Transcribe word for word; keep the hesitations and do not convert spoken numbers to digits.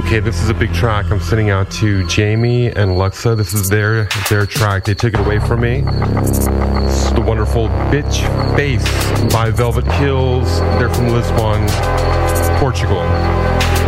Okay, this is a big track. I'm sending out to Jamie and Luxa. This is their their track. They took it away from me. This is the wonderful Bitch Face by Velvet Kills. They're from Lisbon, Portugal.